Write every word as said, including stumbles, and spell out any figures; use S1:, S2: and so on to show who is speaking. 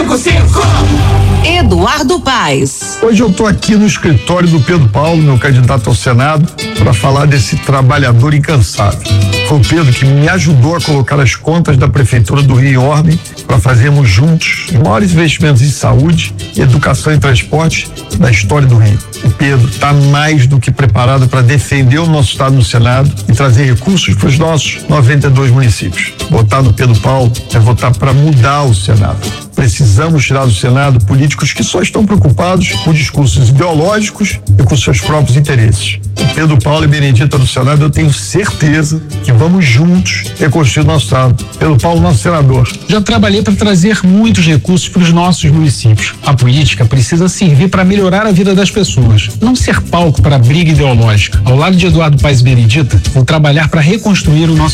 S1: cinco cinco.
S2: Eduardo Paes.
S3: Hoje eu estou aqui no escritório do Pedro Paulo, meu candidato ao Senado, para falar desse trabalhador incansável. Foi o Pedro que me ajudou a colocar as contas da Prefeitura do Rio em ordem para fazermos juntos os maiores investimentos em saúde, educação e transporte da história do Rio. O Pedro está mais do que preparado para defender o nosso estado no Senado e trazer recursos para os nossos noventa e dois municípios. Votar no Pedro Paulo é votar para mudar o Senado. Precisamos tirar do Senado políticos que só estão preocupados com discursos ideológicos e com seus próprios interesses. O Pedro Paulo e Benedita do Senado, eu tenho certeza que vamos juntos reconstruir o nosso estado. Pedro Paulo, nosso senador.
S4: Já trabalhei para trazer muitos recursos para os nossos municípios. A política precisa servir para melhorar a vida das pessoas, não ser palco para briga ideológica. Ao lado de Eduardo Paes e Benedita, vou trabalhar para reconstruir o nosso